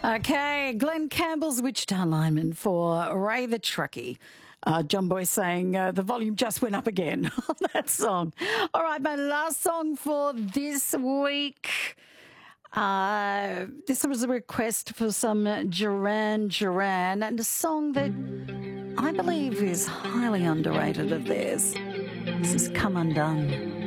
Okay, Glenn Campbell's Wichita Lineman for Ray the Truckie. John Boy saying the volume just went up again on that song. All right, my last song for this week. This was a request for some Duran Duran and a song that I believe is highly underrated of theirs. This is Come Undone.